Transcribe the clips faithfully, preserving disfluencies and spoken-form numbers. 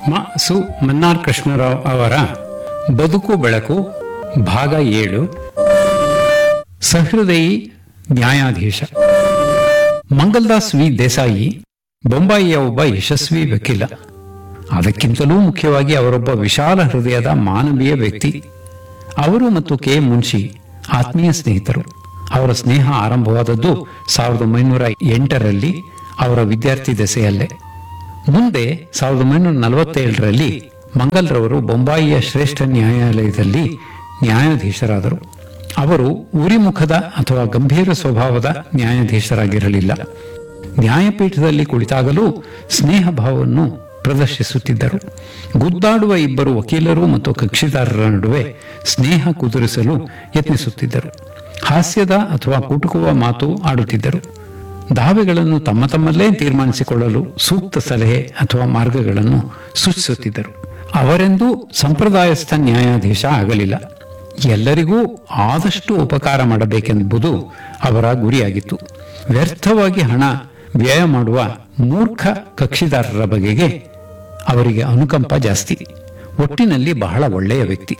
ಮ ಸು ಮನ್ನಾರ್ ಕೃಷ್ಣರಾವ್ ಅವರ ಬದುಕು ಬೆಳಕು ಭಾಗ ಏಳು. ಸಹೃದಯಿ ನ್ಯಾಯಾಧೀಶ. ಮಂಗಲ್ದಾಸ್ ವಿ ದೇಸಾಯಿ ಬೊಂಬಾಯಿಯ ಒಬ್ಬ ಯಶಸ್ವಿ ವಕೀಲ. ಅದಕ್ಕಿಂತಲೂ ಮುಖ್ಯವಾಗಿ ಅವರೊಬ್ಬ ವಿಶಾಲ ಹೃದಯದ ಮಾನವೀಯ ವ್ಯಕ್ತಿ. ಅವರು ಮತ್ತು ಕೆ ಮುನ್ಷಿ ಆತ್ಮೀಯ ಸ್ನೇಹಿತರು. ಅವರ ಸ್ನೇಹ ಆರಂಭವಾದದ್ದು ಸಾವಿರದ ಒಂಬೈನೂರ ಎಂಟರಲ್ಲಿ ಅವರ ವಿದ್ಯಾರ್ಥಿ ದೆಸೆಯಲ್ಲೇ. ಮುಂದೆ ಸಾವಿರದ ಒಂಬೈನೂರ ನಲವತ್ತೇಳರಲ್ಲಿ ಮಂಗಲ್ರವರು ಬೊಂಬಾಯಿಯ ಶ್ರೇಷ್ಠ ನ್ಯಾಯಾಲಯದಲ್ಲಿ ನ್ಯಾಯಾಧೀಶರಾದರು. ಅವರು ಉರಿಮುಖದ ಅಥವಾ ಗಂಭೀರ ಸ್ವಭಾವದ ನ್ಯಾಯಾಧೀಶರಾಗಿರಲಿಲ್ಲ. ನ್ಯಾಯಪೀಠದಲ್ಲಿ ಕುಳಿತಾಗಲೂ ಸ್ನೇಹ ಭಾವವನ್ನು ಪ್ರದರ್ಶಿಸುತ್ತಿದ್ದರು. ಗುದ್ದಾಡುವ ಇಬ್ಬರು ವಕೀಲರು ಮತ್ತು ಕಕ್ಷಿದಾರರ ನಡುವೆ ಸ್ನೇಹ ಕುದುರಿಸಲು ಯತ್ನಿಸುತ್ತಿದ್ದರು. ಹಾಸ್ಯದ ಅಥವಾ ಕುಟುಕುವ ಮಾತು ಆಡುತ್ತಿದ್ದರು. ದಾವೆಗಳನ್ನು ತಮ್ಮ ತಮ್ಮಲ್ಲೇ ತೀರ್ಮಾನಿಸಿಕೊಳ್ಳಲು ಸೂಕ್ತ ಸಲಹೆ ಅಥವಾ ಮಾರ್ಗಗಳನ್ನು ಸೂಚಿಸುತ್ತಿದ್ದರು. ಅವರೆಂದೂ ಸಂಪ್ರದಾಯಸ್ಥ ನ್ಯಾಯಾಧೀಶ ಆಗಲಿಲ್ಲ. ಎಲ್ಲರಿಗೂ ಆದಷ್ಟು ಉಪಕಾರ ಮಾಡಬೇಕೆಂಬುದು ಅವರ ಗುರಿಯಾಗಿತ್ತು. ವ್ಯರ್ಥವಾಗಿ ಹಣ ವ್ಯಯ ಮಾಡುವ ಮೂರ್ಖ ಕಕ್ಷಿದಾರರ ಬಗೆಗೆ ಅವರಿಗೆ ಅನುಕಂಪ ಜಾಸ್ತಿ. ಒಟ್ಟಿನಲ್ಲಿ ಬಹಳ ಒಳ್ಳೆಯ ವ್ಯಕ್ತಿ.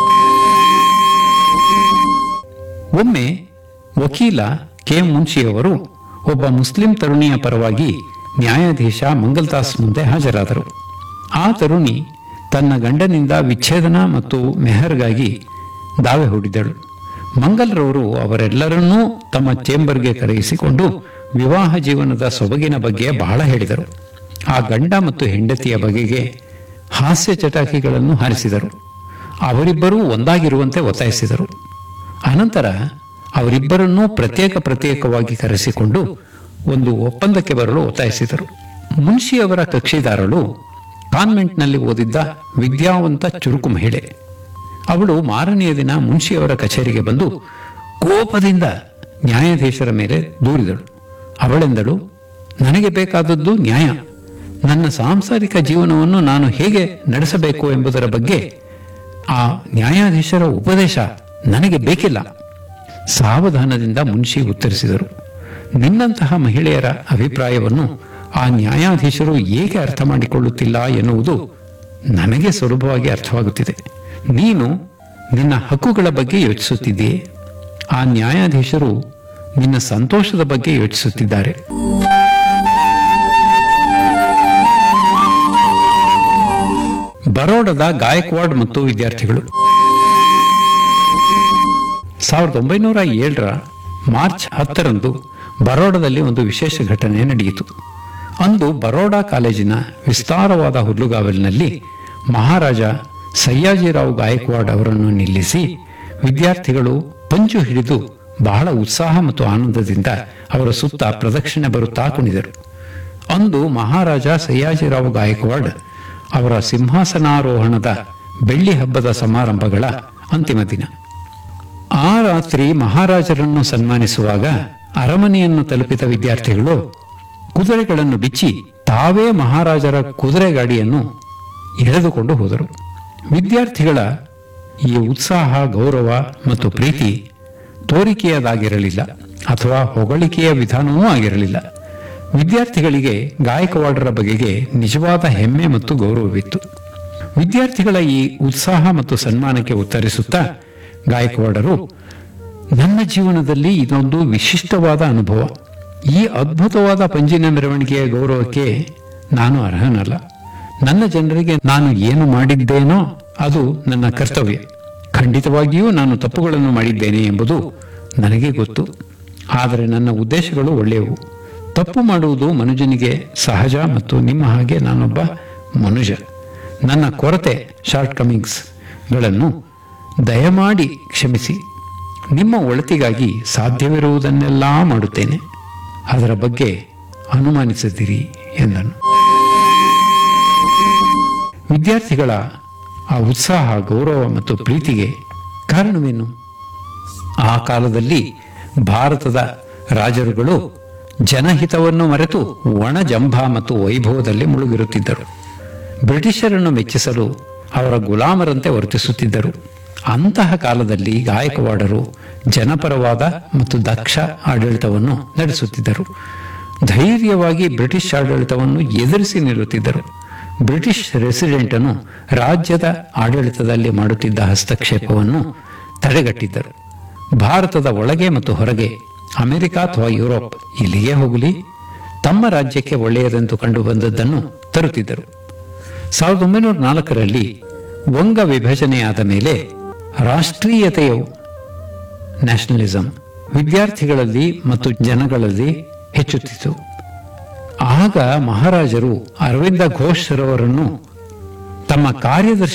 ಒಮ್ಮೆ ವಕೀಲ ಕೆ ಮುನ್ಷಿಯವರು ಒಬ್ಬ ಮುಸ್ಲಿಂ ತರುಣಿಯ ಪರವಾಗಿ ನ್ಯಾಯಾಧೀಶ ಮಂಗಲ್ದಾಸ್ ಮುಂದೆ ಹಾಜರಾದರು. ಆ ತರುಣಿ ತನ್ನ ಗಂಡನಿಂದ ವಿಚ್ಛೇದನ ಮತ್ತು ಮೆಹರ್ಗಾಗಿ ದಾವೆ ಹೂಡಿದಳು. ಮಂಗಲ್ರವರು ಅವರೆಲ್ಲರನ್ನೂ ತಮ್ಮ ಚೇಂಬರ್ಗೆ ಕರೆಯಿಸಿಕೊಂಡು ವಿವಾಹ ಜೀವನದ ಸೊಬಗಿನ ಬಗ್ಗೆ ಬಹಳ ಹೇಳಿದರು. ಆ ಗಂಡ ಮತ್ತು ಹೆಂಡತಿಯ ಬಗೆಗೆ ಹಾಸ್ಯ ಚಟಾಕಿಗಳನ್ನು ಹಾರಿಸಿದರು. ಅವರಿಬ್ಬರೂ ಒಂದಾಗಿರುವಂತೆ ಒತ್ತಾಯಿಸಿದರು. ಅನಂತರ ಅವರಿಬ್ಬರನ್ನೂ ಪ್ರತ್ಯೇಕ ಪ್ರತ್ಯೇಕವಾಗಿ ಕರೆಸಿಕೊಂಡು ಒಂದು ಒಪ್ಪಂದಕ್ಕೆ ಬರಲು ಒತ್ತಾಯಿಸಿದರು. ಮುನ್ಷಿಯವರ ಕಕ್ಷಿದಾರಳು ಕಾನ್ವೆಂಟ್ನಲ್ಲಿ ಓದಿದ್ದ ವಿದ್ಯಾವಂತ ಚುರುಕು ಮಹಿಳೆ. ಅವಳು ಮಾರನೆಯ ದಿನ ಮುನ್ಷಿಯವರ ಕಚೇರಿಗೆ ಬಂದು ಕೋಪದಿಂದ ನ್ಯಾಯಾಧೀಶರ ಮೇಲೆ ದೂರಿದಳು. ಅವಳೆಂದಳು, ನನಗೆ ಬೇಕಾದದ್ದು ನ್ಯಾಯ. ನನ್ನ ಸಾಂಸಾರಿಕ ಜೀವನವನ್ನು ನಾನು ಹೇಗೆ ನಡೆಸಬೇಕು ಎಂಬುದರ ಬಗ್ಗೆ ಆ ನ್ಯಾಯಾಧೀಶರ ಉಪದೇಶ ನನಗೆ ಬೇಕಿಲ್ಲ. ಸಾವಧಾನದಿಂದ ಮುನ್ಷಿ ಉತ್ತರಿಸಿದರು, ನಿನ್ನಂತಹ ಮಹಿಳೆಯರ ಅಭಿಪ್ರಾಯವನ್ನು ಆ ನ್ಯಾಯಾಧೀಶರು ಏಕೆ ಅರ್ಥ ಮಾಡಿಕೊಳ್ಳುತ್ತಿಲ್ಲ ಎನ್ನುವುದು ನನಗೆ ಸುಲಭವಾಗಿ ಅರ್ಥವಾಗುತ್ತಿದೆ. ನೀನು ನಿನ್ನ ಹಕ್ಕುಗಳ ಬಗ್ಗೆ ಯೋಚಿಸುತ್ತಿದ್ದೀಯೆ. ಆ ನ್ಯಾಯಾಧೀಶರು ನಿನ್ನ ಸಂತೋಷದ ಬಗ್ಗೆ ಯೋಚಿಸುತ್ತಿದ್ದಾರೆ. ಬರೋಡದ ಗಾಯಕ್ವಾಡ್ ಮತ್ತು ವಿದ್ಯಾರ್ಥಿಗಳು. ಸಾವಿರದ ಒಂಬೈನೂರ ಏಳರ ಮಾರ್ಚ್ ಹತ್ತರಂದು ಬರೋಡದಲ್ಲಿ ಒಂದು ವಿಶೇಷ ಘಟನೆ ನಡೆಯಿತು. ಅಂದು ಬರೋಡಾ ಕಾಲೇಜಿನ ವಿಸ್ತಾರವಾದ ಹುಲ್ಲುಗಾವಲಿನಲ್ಲಿ ಮಹಾರಾಜ ಸಯ್ಯಾಜಿರಾವ್ ಗಾಯಕ್ವಾಡ್ ಅವರನ್ನು ನಿಲ್ಲಿಸಿ ವಿದ್ಯಾರ್ಥಿಗಳು ಪಂಚು ಹಿಡಿದು ಬಹಳ ಉತ್ಸಾಹ ಮತ್ತು ಆನಂದದಿಂದ ಅವರ ಸುತ್ತ ಪ್ರದಕ್ಷಿಣೆ ಬರುತ್ತಾ ಕುಣಿದರು. ಅಂದು ಮಹಾರಾಜ ಸಯ್ಯಾಜಿರಾವ್ ಗಾಯಕ್ವಾಡ್ ಅವರ ಸಿಂಹಾಸನಾರೋಹಣದ ಬೆಳ್ಳಿ ಹಬ್ಬದ ಸಮಾರಂಭಗಳ ಅಂತಿಮ ದಿನ. ಆ ರಾತ್ರಿ ಮಹಾರಾಜರನ್ನು ಸನ್ಮಾನಿಸುವಾಗ ಅರಮನೆಯನ್ನು ತಲುಪಿದ ವಿದ್ಯಾರ್ಥಿಗಳು ಕುದುರೆಗಳನ್ನು ಬಿಚ್ಚಿ ತಾವೇ ಮಹಾರಾಜರ ಕುದುರೆ ಗಾಡಿಯನ್ನು ಎಳೆದುಕೊಂಡು ಹೋದರು. ವಿದ್ಯಾರ್ಥಿಗಳ ಈ ಉತ್ಸಾಹ, ಗೌರವ ಮತ್ತು ಪ್ರೀತಿ ತೋರಿಕೆಯದಾಗಿರಲಿಲ್ಲ ಅಥವಾ ಹೊಗಳಿಕೆಯ ವಿಧಾನವೂ ಆಗಿರಲಿಲ್ಲ. ವಿದ್ಯಾರ್ಥಿಗಳಿಗೆ ಗಾಯಕ್ವಾಡರ ಬಗೆಗೆ ನಿಜವಾದ ಹೆಮ್ಮೆ ಮತ್ತು ಗೌರವವಿತ್ತು. ವಿದ್ಯಾರ್ಥಿಗಳ ಈ ಉತ್ಸಾಹ ಮತ್ತು ಸನ್ಮಾನಕ್ಕೆ ಉತ್ತರಿಸುತ್ತಾ ಗಾಯಕ್ವಾಡರು, ನನ್ನ ಜೀವನದಲ್ಲಿ ಇದೊಂದು ವಿಶಿಷ್ಟವಾದ ಅನುಭವ. ಈ ಅದ್ಭುತವಾದ ಪಂಜಿನ ಮೆರವಣಿಗೆಯ ಗೌರವಕ್ಕೆ ನಾನು ಅರ್ಹನಲ್ಲ. ನನ್ನ ಜನರಿಗೆ ನಾನು ಏನು ಮಾಡಿದ್ದೇನೋ ಅದು ನನ್ನ ಕರ್ತವ್ಯ. ಖಂಡಿತವಾಗಿಯೂ ನಾನು ತಪ್ಪುಗಳನ್ನು ಮಾಡಿದ್ದೇನೆ ಎಂಬುದು ನನಗೆ ಗೊತ್ತು. ಆದರೆ ನನ್ನ ಉದ್ದೇಶಗಳು ಒಳ್ಳೆಯವು. ತಪ್ಪು ಮಾಡುವುದು ಮನುಜನಿಗೆ ಸಹಜ ಮತ್ತು ನಿಮ್ಮ ಹಾಗೆ ನಾನೊಬ್ಬ ಮನುಜ. ನನ್ನ ಕೊರತೆ, ಶಾರ್ಟ್ ಕಮಿಂಗ್ಸ್ ಗಳನ್ನು ದಯಮಾಡಿ ಕ್ಷಮಿಸಿ. ನಿಮ್ಮ ಒಳಿತಿಗಾಗಿ ಸಾಧ್ಯವಿರುವುದನ್ನೆಲ್ಲ ಮಾಡುತ್ತೇನೆ. ಅದರ ಬಗ್ಗೆ ಅನುಮಾನಿಸದಿರಿ ಎಂದನು. ವಿದ್ಯಾರ್ಥಿಗಳ ಆ ಉತ್ಸಾಹ, ಗೌರವ ಮತ್ತು ಪ್ರೀತಿಗೆ ಕಾರಣವೇನು? ಆ ಕಾಲದಲ್ಲಿ ಭಾರತದ ರಾಜರುಗಳು ಜನಹಿತವನ್ನು ಮರೆತು ಒಣ ಜಂಭ ಮತ್ತು ವೈಭವದಲ್ಲಿ ಮುಳುಗಿರುತ್ತಿದ್ದರು. ಬ್ರಿಟಿಷರನ್ನು ಮೆಚ್ಚಿಸಲು ಅವರ ಗುಲಾಮರಂತೆ ವರ್ತಿಸುತ್ತಿದ್ದರು. ಅಂತಹ ಕಾಲದಲ್ಲಿ ಗಾಯಕ್ವಾಡರು ಜನಪರವಾದ ಮತ್ತು ದಕ್ಷ ಆಡಳಿತವನ್ನು ನಡೆಸುತ್ತಿದ್ದರು. ಧೈರ್ಯವಾಗಿ ಬ್ರಿಟಿಷ್ ಆಡಳಿತವನ್ನು ಎದುರಿಸಿ ನಿಲ್ಲುತ್ತಿದ್ದರು. ಬ್ರಿಟಿಷ್ ರೆಸಿಡೆಂಟನು ರಾಜ್ಯದ ಆಡಳಿತದಲ್ಲಿ ಮಾಡುತ್ತಿದ್ದ ಹಸ್ತಕ್ಷೇಪವನ್ನು ತಡೆಗಟ್ಟಿದ್ದರು. ಭಾರತದ ಒಳಗೆ ಮತ್ತು ಹೊರಗೆ ಅಮೆರಿಕ ಅಥವಾ ಯುರೋಪ್ ಇಲ್ಲಿಯೇ ಹೋಗಲಿ ತಮ್ಮ ರಾಜ್ಯಕ್ಕೆ ಒಳ್ಳೆಯದೆಂದು ಕಂಡು ಬಂದದ್ದನ್ನು ತರುತ್ತಿದ್ದರು. ಸಾವಿರದ ಒಂಬೈನೂರ ನಾಲ್ಕರಲ್ಲಿ ವಂಗ ವಿಭಜನೆಯಾದ ಮೇಲೆ ರಾಷ್ಟ್ರೀಯತೆಯು ನ್ಯಾಷನಲಿಸಂ ವಿದ್ಯಾರ್ಥಿಗಳಲ್ಲಿ ಮತ್ತು ಜನಗಳಲ್ಲಿ ಹೆಚ್ಚುತ್ತಿತ್ತು. ಆಗ ಮಹಾರಾಜರು ಅರವಿಂದ ಘೋಷ್ ರವರನ್ನು ತಮ್ಮ ಕಾರ್ಯದರ್ಶಿ